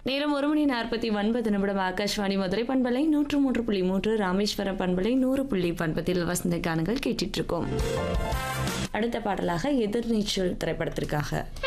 நேரம் 1:49 ஆகாஷ்வாணி மதுரை பண்பலை 103.3 ராமேஸ்வரம் பண்பலை 100.9 வசந்த கானங்கள் கேட்டுட்டு இருக்கோம். அடுத்த பாடலாக எதிர்நீச்சல் திரைப்படத்திற்காக